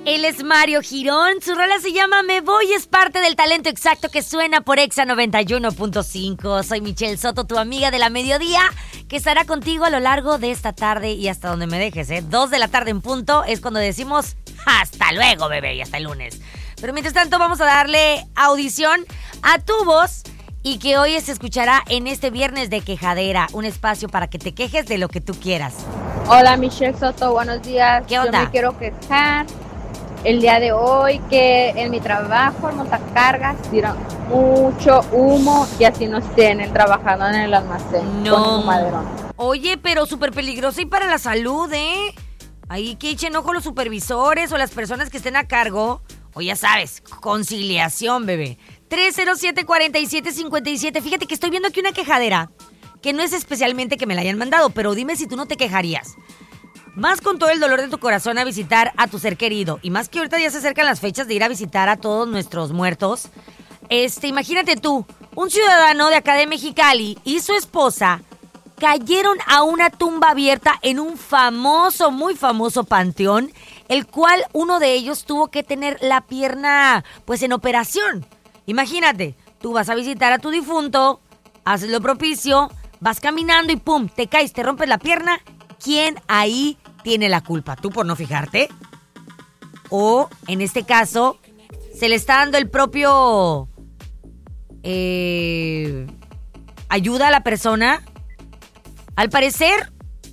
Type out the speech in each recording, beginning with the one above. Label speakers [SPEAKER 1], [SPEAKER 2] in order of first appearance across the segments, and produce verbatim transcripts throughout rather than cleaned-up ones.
[SPEAKER 1] Él es Mario Girón, su rola se llama Me Voy, es parte del talento exacto que suena por Exa noventa y uno punto cinco. Soy Michelle Soto, tu amiga de la mediodía, que estará contigo a lo largo de esta tarde y hasta donde me dejes, ¿eh? Dos de la tarde en punto es cuando decimos hasta luego, bebé, y hasta el lunes. Pero mientras tanto vamos a darle audición a tu voz y que hoy se escuchará en este viernes de Quejadera, un espacio para que te quejes de lo que tú quieras.
[SPEAKER 2] Hola Michelle Soto, buenos días.
[SPEAKER 1] ¿Qué onda?
[SPEAKER 2] Yo me quiero quejar el día de hoy que en mi trabajo, en montacargas, tiran mucho humo y así nos tienen trabajando en el almacén.
[SPEAKER 1] No.
[SPEAKER 2] Con un maderón.
[SPEAKER 1] Oye, pero súper peligroso y para la salud, ¿eh? Ahí que echen ojo los supervisores o las personas que estén a cargo. O ya sabes, conciliación, bebé. tres cero siete, cuatro siete cinco siete. Fíjate que estoy viendo aquí una quejadera que no es especialmente que me la hayan mandado, pero dime si tú no te quejarías. Más con todo el dolor de tu corazón a visitar a tu ser querido. Y más que ahorita ya se acercan las fechas de ir a visitar a todos nuestros muertos. Este, imagínate tú, un ciudadano de acá de Mexicali y su esposa cayeron a una tumba abierta en un famoso, muy famoso panteón, el cual uno de ellos tuvo que tener la pierna, pues, en operación. Imagínate, tú vas a visitar a tu difunto, haces lo propicio, vas caminando y pum, te caes, te rompes la pierna. ¿Quién ahí tiene la culpa? ¿Tú por no fijarte? O, en este caso, se le está dando el propio eh, ayuda a la persona. Al parecer,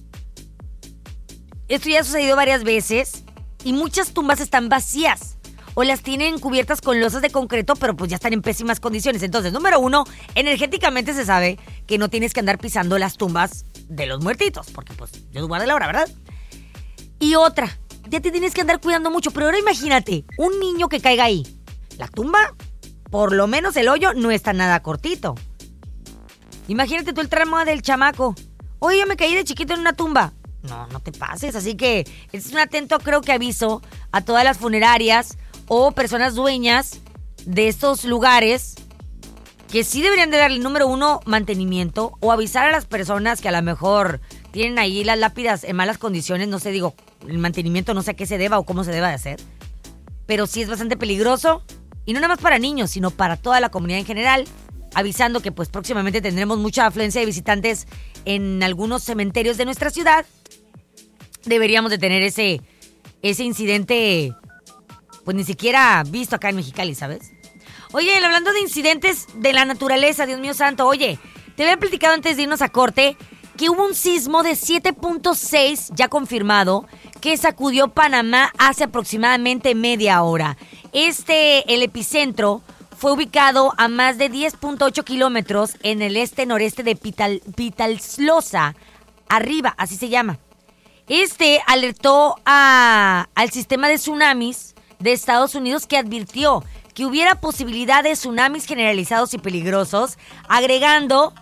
[SPEAKER 1] esto ya ha sucedido varias veces y muchas tumbas están vacías o las tienen cubiertas con losas de concreto, pero pues ya están en pésimas condiciones. Entonces, número uno, energéticamente se sabe que no tienes que andar pisando las tumbas de los muertitos, porque pues Dios guarde la hora, ¿verdad? Y otra, ya te tienes que andar cuidando mucho, pero ahora imagínate, un niño que caiga ahí. La tumba, por lo menos el hoyo, no está nada cortito. Imagínate tú el trauma del chamaco. Oye, yo me caí de chiquito en una tumba. No, no te pases, así que es un atento, creo que aviso a todas las funerarias o personas dueñas de estos lugares que sí deberían de darle, número uno, mantenimiento o avisar a las personas que a lo mejor tienen ahí las lápidas en malas condiciones. No sé, digo, el mantenimiento no sé a qué se deba o cómo se deba de hacer, pero sí es bastante peligroso y no nada más para niños, sino para toda la comunidad en general, avisando que pues próximamente tendremos mucha afluencia de visitantes en algunos cementerios de nuestra ciudad. Deberíamos de tener ese, ese incidente, pues ni siquiera visto acá en Mexicali, ¿sabes? Oye, hablando de incidentes de la naturaleza, Dios mío santo, oye, te había platicado antes de irnos a corte que hubo un sismo de siete punto seis ya confirmado que sacudió Panamá hace aproximadamente media hora. Este, el epicentro, fue ubicado a más de diez punto ocho kilómetros en el este-noreste de Pital, Pitalsloza, arriba, así se llama. Este alertó a, al sistema de tsunamis de Estados Unidos, que advirtió que hubiera posibilidad de tsunamis generalizados y peligrosos, agregando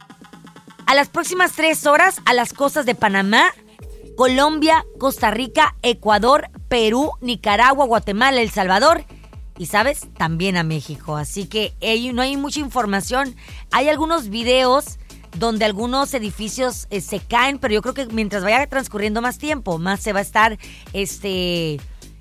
[SPEAKER 1] a las próximas tres horas a las costas de Panamá, Colombia, Costa Rica, Ecuador, Perú, Nicaragua, Guatemala, El Salvador y, ¿sabes?, también a México. Así que eh, no hay mucha información. Hay algunos videos donde algunos edificios eh, se caen, pero yo creo que mientras vaya transcurriendo más tiempo, más se va a estar este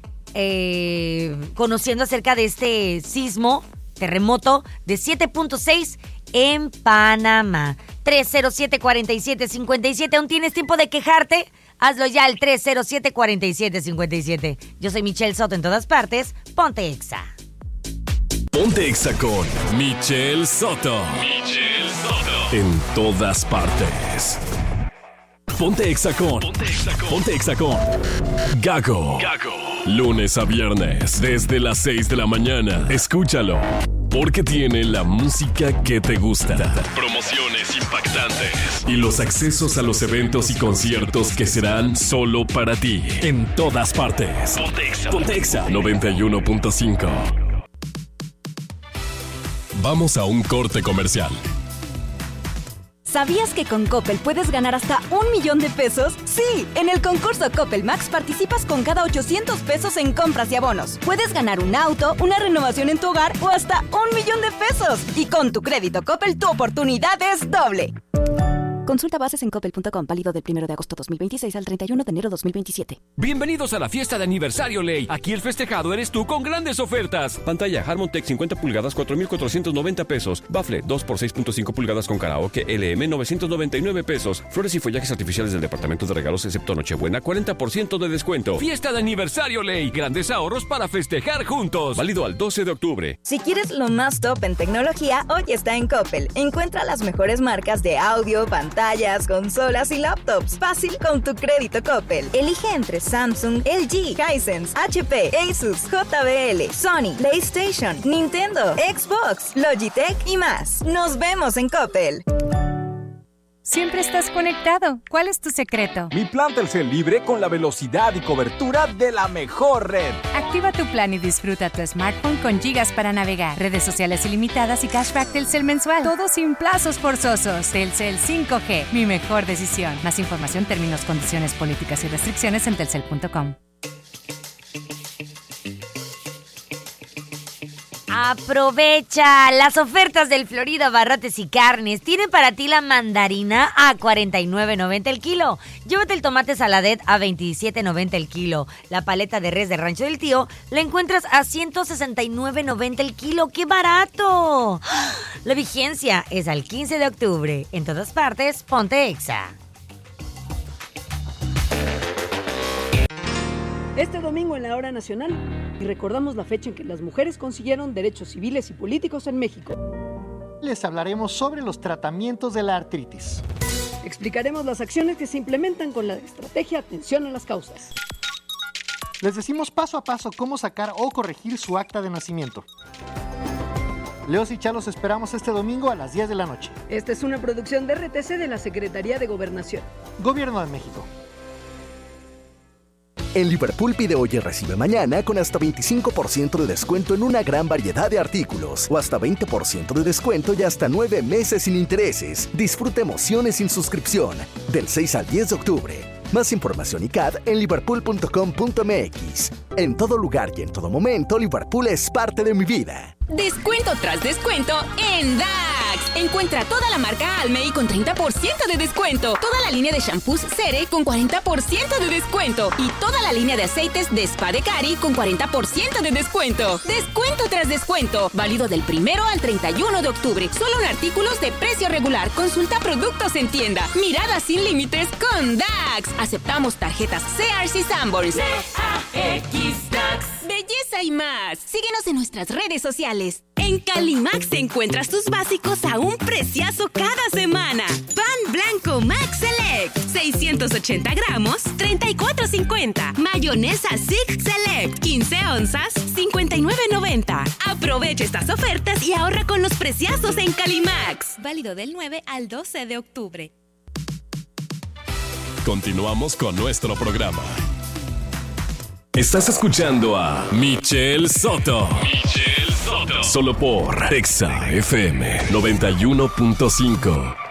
[SPEAKER 1] eh, conociendo acerca de este sismo, terremoto de siete punto seis en Panamá. tres cero siete, cuatro siete cinco siete. ¿Aún tienes tiempo de quejarte? Hazlo ya al tres cero siete, cuatro siete cinco siete. Yo soy Michelle Soto en todas partes. Ponte Exa.
[SPEAKER 3] Ponte Exa con Michelle Soto. Michelle Soto. En todas partes. Ponte Exa con. Ponte Exa con. Ponte Exa con Gago. Gago. Lunes a viernes, desde las seis de la mañana. Escúchalo, porque tiene la música que te gusta. Promociones impactantes. Y los accesos a los eventos y conciertos que serán solo para ti. En todas partes. Ponte Exa. Ponte Exa noventa y uno punto cinco. Vamos a un corte comercial.
[SPEAKER 4] ¿Sabías que con Coppel puedes ganar hasta un millón de pesos? Sí, en el concurso Coppel Max participas con cada ochocientos pesos en compras y abonos. Puedes ganar un auto, una renovación en tu hogar o hasta un millón de pesos. Y con tu crédito Coppel tu oportunidad es doble. Consulta bases en coppel punto com, válido del primero de agosto dos mil veintiséis al treinta y uno de enero dos mil veintisiete.
[SPEAKER 3] Bienvenidos a la fiesta de aniversario Ley. Aquí el festejado eres tú con grandes ofertas. Pantalla Harmon Tech cincuenta pulgadas, cuatro mil cuatrocientos noventa pesos. Bafle dos por seis punto cinco pulgadas con karaoke L M, novecientos noventa y nueve pesos. Flores y follajes artificiales del departamento de regalos excepto Nochebuena, cuarenta por ciento de descuento. Fiesta de aniversario Ley. Grandes ahorros para festejar juntos. Válido al doce de octubre.
[SPEAKER 4] Si quieres lo más top en tecnología, hoy está en Coppel. Encuentra las mejores marcas de audio, pantallas, consolas y laptops. Fácil con tu crédito Coppel. Elige entre Samsung, L G, Hisense, H P, Asus, J B L, Sony, PlayStation, Nintendo, Xbox, Logitech y más. Nos vemos en Coppel.
[SPEAKER 5] Siempre estás conectado. ¿Cuál es tu secreto?
[SPEAKER 6] Mi plan Telcel libre con la velocidad y cobertura de la mejor red.
[SPEAKER 5] Activa tu plan y disfruta tu smartphone con gigas para navegar, redes sociales ilimitadas y cashback Telcel mensual. Todo sin plazos forzosos. Telcel cinco G, mi mejor decisión. Más información, términos, condiciones, políticas y restricciones en telcel punto com.
[SPEAKER 1] Aprovecha las ofertas del Florida Barrotes y Carnes. Tienen para ti la mandarina a cuarenta y nueve noventa el kilo. Llévate el tomate saladet a veintisiete noventa el kilo. La paleta de res de Rancho del Tío la encuentras a ciento sesenta y nueve noventa el kilo. ¡Qué barato! La vigencia es al quince de octubre. En todas partes, ponte Exa.
[SPEAKER 7] Este domingo en la Hora Nacional, y recordamos la fecha en que las mujeres consiguieron derechos civiles y políticos en México.
[SPEAKER 8] Les hablaremos sobre los tratamientos de la artritis.
[SPEAKER 7] Explicaremos las acciones que se implementan con la estrategia Atención a las Causas.
[SPEAKER 8] Les decimos paso a paso cómo sacar o corregir su acta de nacimiento. Leos y Chá los esperamos este domingo a las diez de la noche.
[SPEAKER 7] Esta es una producción de R T C de la Secretaría de Gobernación.
[SPEAKER 8] Gobierno de México.
[SPEAKER 9] En Liverpool pide hoy y recibe mañana con hasta veinticinco por ciento de descuento en una gran variedad de artículos o hasta veinte por ciento de descuento y hasta nueve meses sin intereses. Disfruta emociones sin suscripción del seis al diez de octubre. Más información y C A D en liverpool punto com punto m x. En todo lugar y en todo momento, Liverpool es parte de mi vida.
[SPEAKER 10] Descuento tras descuento en D A X. Encuentra toda la marca Almay con treinta por ciento de descuento. Toda la línea de shampoos Cere con cuarenta por ciento de descuento. Y toda la línea de aceites de Spa de Cari con cuarenta por ciento de descuento. Descuento tras descuento. Válido del primero al treinta y uno de octubre. Solo en artículos de precio regular. Consulta productos en tienda. Mirada sin límites con D A X. Aceptamos tarjetas Sears y Sanborns. D A X D A X. Belleza y más. Síguenos en nuestras redes sociales. En Calimax encuentras tus básicos a un preciazo cada semana. Pan blanco Max Select, seiscientos ochenta gramos, treinta y cuatro cincuenta. Mayonesa Sig Select, quince onzas, cincuenta y nueve noventa. Aprovecha estas ofertas y ahorra con los preciazos en Calimax. Válido del nueve al doce de octubre.
[SPEAKER 3] Continuamos con nuestro programa. Estás escuchando a Michelle Soto. Michelle Soto. Solo por Exa F M noventa y uno punto cinco.